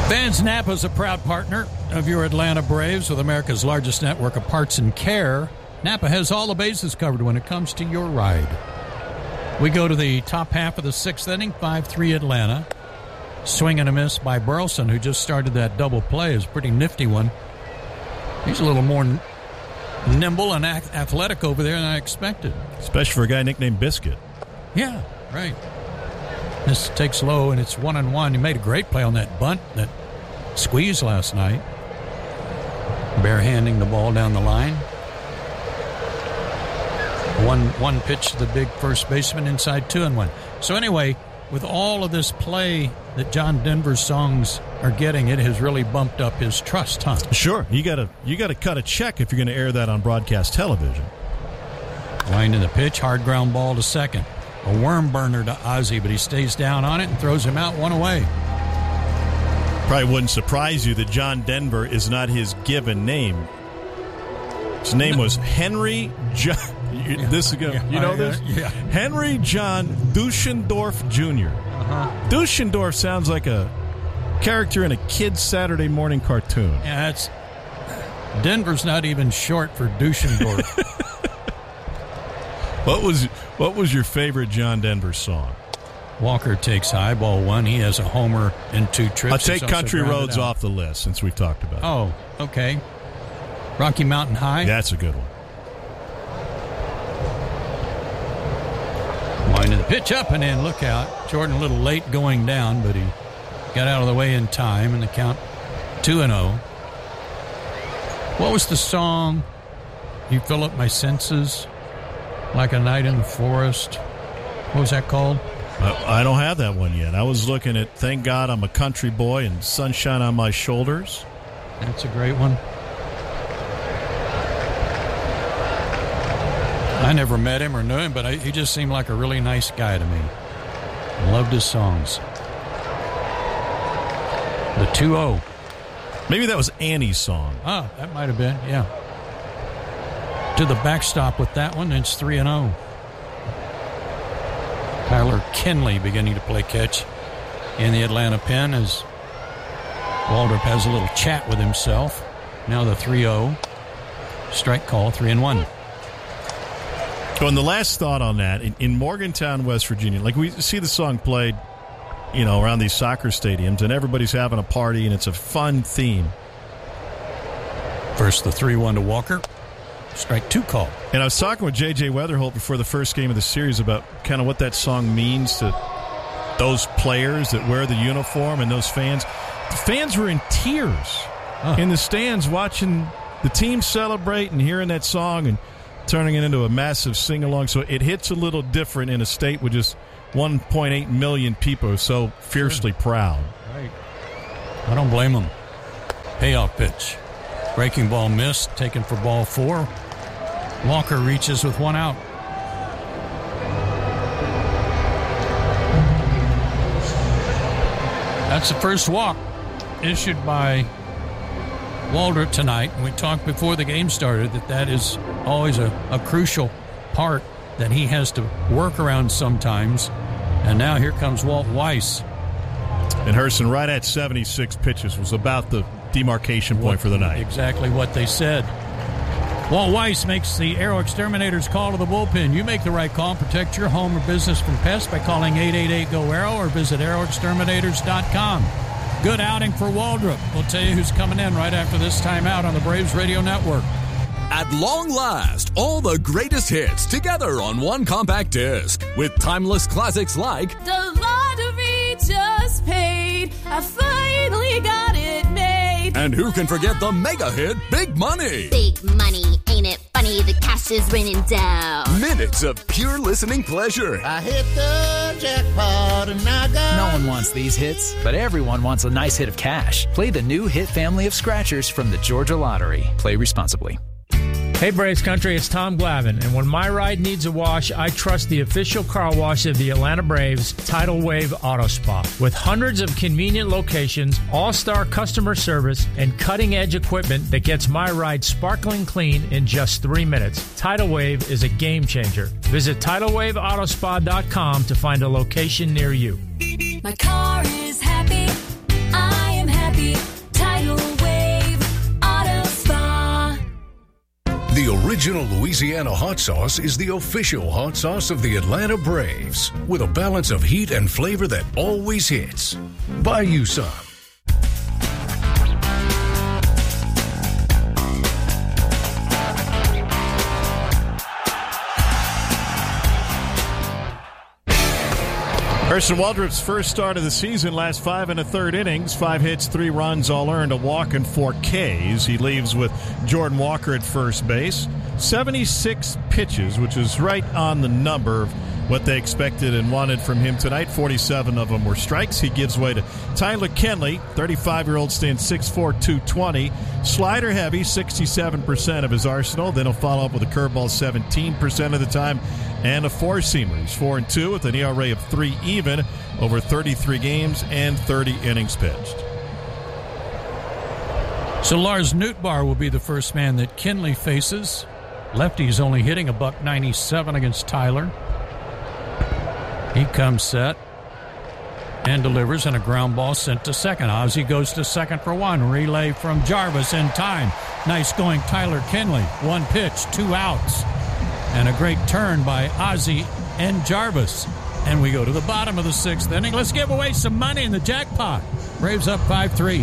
Vans Napa is a proud partner of your Atlanta Braves with America's largest network of parts and care. Napa has all the bases covered when it comes to your ride. We go to the top half of the sixth inning, 5-3 Atlanta. Swing and a miss by Burleson, who just started that double play. Is a pretty nifty one. He's a little more nimble and athletic over there than I expected. Especially for a guy nicknamed Biscuit. Yeah, right. This takes low, and it's 1-1. He made a great play on that bunt, that squeeze last night. Barehanding the ball down the line. One pitch to the big first baseman inside 2-1. So anyway, with all of this play that John Denver's songs are getting, it has really bumped up his trust, huh? Sure. You gotta cut a check if you're going to air that on broadcast television. Winding the pitch, hard ground ball to second. A worm burner to Ozzie, but he stays down on it and throws him out, one away. Probably wouldn't surprise you that John Denver is not his given name. His name was Henry John. This is good. You know this? Yeah. Henry John Duschendorf Jr. Duschendorf sounds like a character in a kid's Saturday morning cartoon. Yeah, Denver's not even short for Duschendorf. What was your favorite John Denver song? Walker takes high, ball one. He has a homer and 2 trips. I'll take Country Roads off the list since we've talked about it. Oh, okay. Rocky Mountain High. That's a good one. Winding the pitch up and in. Look out. Jordan a little late going down, but he got out of the way in time, and the count 2-0. What was the song? You Fill Up My Senses Like a Night in the Forest. What was that called? I don't have that one yet. I was looking at Thank God I'm a Country Boy and Sunshine on My Shoulders. That's a great one. I never met him or knew him, but he just seemed like a really nice guy to me. Loved his songs. The 2-0. Maybe that was Annie's song. Oh, that might have been, yeah. To the backstop with that one, it's 3-0. Tyler Kinley beginning to play catch in the Atlanta pen as Waldrop has a little chat with himself. Now the 3-0. Strike call, 3-1. So, and the last thought on that, in Morgantown, West Virginia, like we see the song played, around these soccer stadiums, and everybody's having a party, and it's a fun theme. First, the 3-1 to Walker. Strike 2 call. And I was talking with J.J. Weatherholt before the first game of the series about kind of what that song means to those players that wear the uniform and those fans. The fans were in tears in the stands watching the team celebrate and hearing that song and turning it into a massive sing-along. So it hits a little different in a state with just 1.8 million people so fiercely proud. Right. I don't blame them. Payoff pitch. Breaking ball missed, taken for ball 4. Walker reaches with 1 out. That's the first walk issued by Waldrop tonight. We talked before the game started that is always a crucial part that he has to work around sometimes. And now here comes Walt Weiss. And Hurston, right at 76 pitches, was about the demarcation point for the night. Exactly what they said. Walt Weiss makes the Aero Exterminator's call to the bullpen. You make the right call and protect your home or business from pests by calling 888-GO-AERO or visit aeroexterminators.com. Good outing for Waldrop. We'll tell you who's coming in right after this timeout on the Braves Radio Network. At long last, all the greatest hits together on one compact disc with timeless classics like The Lottery Just Paid. I finally got it made. And who can forget the mega hit Big Money? Big money, ain't it funny? The cash is raining down. Minutes of pure listening pleasure. I hit the jackpot and I got... No one wants these hits, but everyone wants a nice hit of cash. Play the new hit family of scratchers from the Georgia Lottery. Play responsibly. Hey Braves Country, it's Tom Glavine, and when my ride needs a wash, I trust the official car wash of the Atlanta Braves, Tidal Wave Auto Spa. With hundreds of convenient locations, all-star customer service, and cutting-edge equipment that gets my ride sparkling clean in just 3 minutes, Tidal Wave is a game-changer. Visit TidalWaveAutoSpa.com to find a location near you. My car is happy. I am happy. happy. Tidal Wave Auto Spa. The original Louisiana hot sauce is the official hot sauce of the Atlanta Braves, with a balance of heat and flavor that always hits. Buy you some. Carson Waldrop's first start of the season, last 5 1/3 innings, 5 hits, 3 runs, all earned, a walk, and 4 Ks. He leaves with Jordan Walker at first base. 76 pitches, which is right on the number of what they expected and wanted from him tonight. 47 of them were strikes. He gives way to Tyler Kenley, 35-year-old, stands 6'4", 220. Slider heavy, 67% of his arsenal. Then he'll follow up with a curveball 17% of the time, and a four-seamer. He's 4-2 with an ERA of 3 even over 33 games and 30 innings pitched. So Lars Nootbaar will be the first man that Kenley faces. Lefty's only hitting $197 against Tyler. He comes set and delivers, and a ground ball sent to second. Ozzie goes to second for one. Relay from Jarvis in time. Nice going Tyler Kenley. 1 pitch, 2 outs. And a great turn by Ozzie and Jarvis. And we go to the bottom of the 6th inning. Let's give away some money in the jackpot. Braves up 5-3.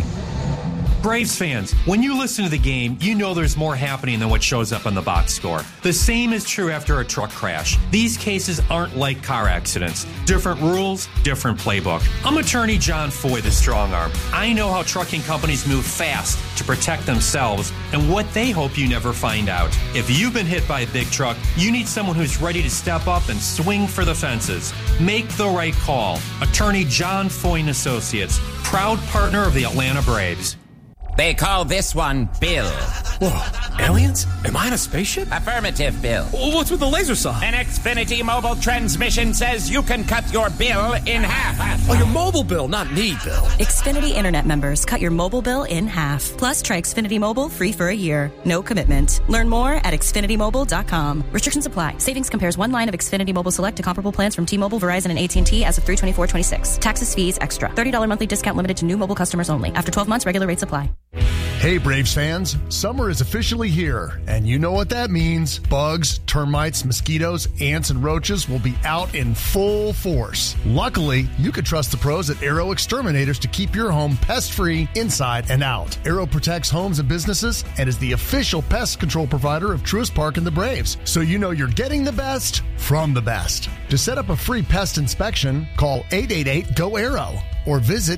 Braves fans, when you listen to the game, you know there's more happening than what shows up on the box score. The same is true after a truck crash. These cases aren't like car accidents. Different rules, different playbook. I'm attorney John Foy, the strong arm. I know how trucking companies move fast to protect themselves and what they hope you never find out. If you've been hit by a big truck, you need someone who's ready to step up and swing for the fences. Make the right call. Attorney John Foy & Associates, proud partner of the Atlanta Braves. They call this one Bill. Whoa, aliens? Am I in a spaceship? Affirmative, Bill. What's with the laser saw? An Xfinity mobile transmission says you can cut your bill in half. Oh, your mobile bill, not me, Bill. Xfinity Internet members cut your mobile bill in half. Plus, try Xfinity Mobile free for a year. No commitment. Learn more at XfinityMobile.com. Restrictions apply. Savings compares one line of Xfinity Mobile Select to comparable plans from T-Mobile, Verizon, and AT&T as of 3/24/26. Taxes, fees, extra. $30 monthly discount limited to new mobile customers only. After 12 months, regular rates apply. Hey Braves fans, summer is officially here, and you know what that means. Bugs, termites, mosquitoes, ants, and roaches will be out in full force. Luckily, you can trust the pros at Aero Exterminators to keep your home pest-free inside and out. Aero protects homes and businesses and is the official pest control provider of Truist Park and the Braves, so you know you're getting the best from the best. To set up a free pest inspection, call 888-GO-AERO or visit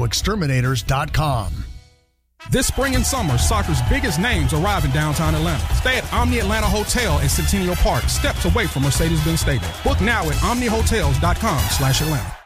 aeroexterminators.com. This spring and summer, soccer's biggest names arrive in downtown Atlanta. Stay at Omni Atlanta Hotel at Centennial Park, steps away from Mercedes-Benz Stadium. Book now at omnihotels.com/Atlanta.